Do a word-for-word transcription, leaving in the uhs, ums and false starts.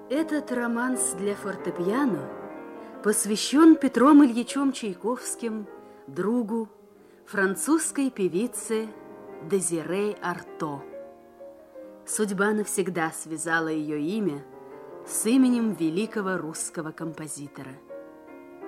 Этот романс для фортепиано посвящен Петром Ильичем Чайковским другу, французской певице Дезире Арто. Судьба навсегда связала ее имя с именем великого русского композитора.